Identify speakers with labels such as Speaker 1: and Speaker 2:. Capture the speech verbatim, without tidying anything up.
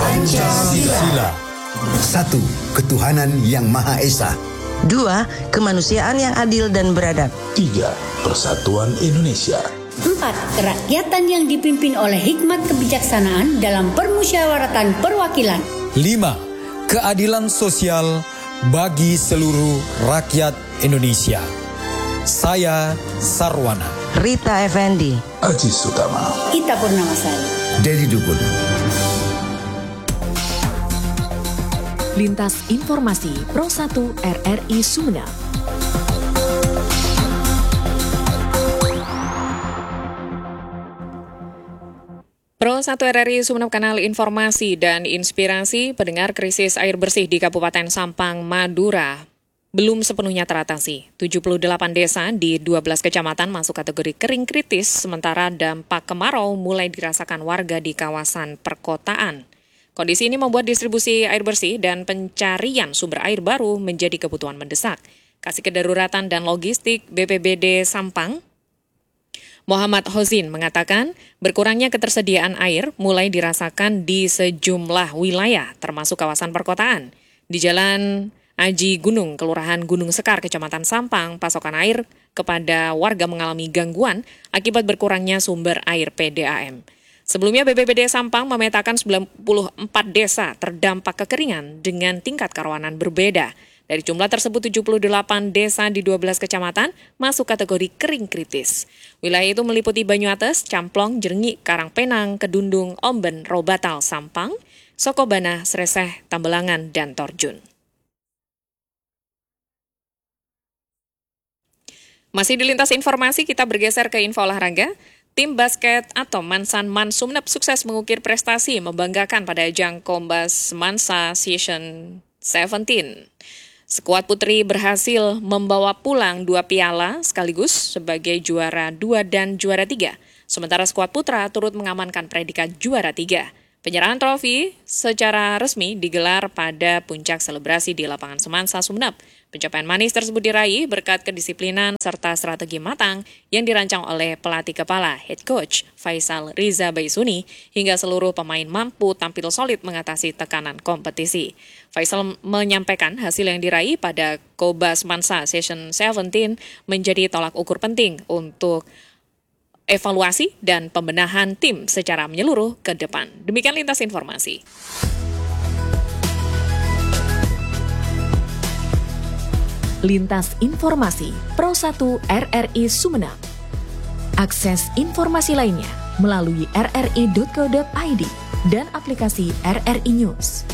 Speaker 1: Pancasila.
Speaker 2: Satu, ketuhanan yang Maha Esa.
Speaker 3: Dua, kemanusiaan yang adil dan beradab.
Speaker 1: Tiga, persatuan Indonesia.
Speaker 4: Empat, kerakyatan yang dipimpin oleh hikmat kebijaksanaan dalam permusyawaratan perwakilan.
Speaker 5: Lima, keadilan sosial bagi seluruh rakyat Indonesia. Saya Sarwana.
Speaker 3: Rita Effendi.
Speaker 1: Aji Sutama.
Speaker 4: Ita Purnamasari.
Speaker 2: Dedi Dukun.
Speaker 6: Lintas Informasi Pro satu R R I Sumeneb.
Speaker 7: Pro satu R R I Sumeneb, kanal informasi dan inspirasi. Pendengar, krisis air bersih di Kabupaten Sampang, Madura belum sepenuhnya teratasi. tujuh puluh delapan desa di dua belas kecamatan masuk kategori kering kritis, sementara dampak kemarau mulai dirasakan warga di kawasan perkotaan. Kondisi ini membuat distribusi air bersih dan pencarian sumber air baru menjadi kebutuhan mendesak. Kasih Kedaruratan dan Logistik B P B D Sampang, Muhammad Hozin, mengatakan berkurangnya ketersediaan air mulai dirasakan di sejumlah wilayah, termasuk kawasan perkotaan. Di Jalan Aji Gunung, Kelurahan Gunung Sekar, Kecamatan Sampang, pasokan air kepada warga mengalami gangguan akibat berkurangnya sumber air P D A M. Sebelumnya B P B D Sampang memetakan sembilan puluh empat desa terdampak kekeringan dengan tingkat kerawanan berbeda. Dari jumlah tersebut, tujuh puluh delapan desa di dua belas kecamatan masuk kategori kering kritis. Wilayah itu meliputi Banyuates, Camplong, Jerngi, Karangpenang, Kedundung, Omben, Robatal, Sampang, Sokobana, Sreseh, Tambelangan, dan Torjun. Masih di lintas informasi, kita bergeser ke info olahraga. Tim basket atau Mansan Man Sumeneb sukses mengukir prestasi membanggakan pada ajang Kombas Mansa Season tujuh belas. Skuad putri berhasil membawa pulang dua piala sekaligus sebagai juara dua dan juara tiga. Sementara skuad putra turut mengamankan predikat juara tiga. Penyerahan trofi secara resmi digelar pada puncak selebrasi di lapangan Semansa Sumeneb. Pencapaian manis tersebut diraih berkat kedisiplinan serta strategi matang yang dirancang oleh pelatih kepala head coach Faisal Riza Baisuni hingga seluruh pemain mampu tampil solid mengatasi tekanan kompetisi. Faisal menyampaikan hasil yang diraih pada Kobas Mansa Season tujuh belas menjadi tolak ukur penting untuk evaluasi dan pembenahan tim secara menyeluruh ke depan. Demikian lintas informasi.
Speaker 6: Lintas Informasi Pro satu R R I Sumeneb. Akses informasi lainnya melalui r r i dot co dot i d dan aplikasi R R I News.